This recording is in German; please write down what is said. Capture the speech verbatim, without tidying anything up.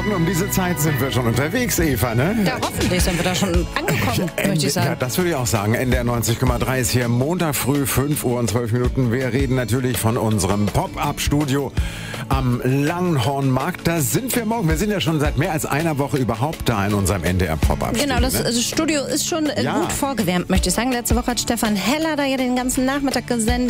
Morgen um diese Zeit sind wir schon unterwegs, Eva, ne? Ja, hoffentlich sind wir da schon angekommen, möchte ich sagen. Ja, das würde ich auch sagen. N D R neunzig Komma drei ist hier Montag früh, fünf Uhr und zwölf Minuten. Wir reden natürlich von unserem Pop-Up-Studio am Langenhornmarkt. Da sind wir morgen. Wir sind ja schon seit mehr als einer Woche überhaupt da in unserem N D R Pop-Up-Studio. Genau, das ne? also Studio ist schon äh, Ja. gut vorgewärmt, möchte ich sagen. Letzte Woche hat Stefan Heller da ja den ganzen Nachmittag gesendet.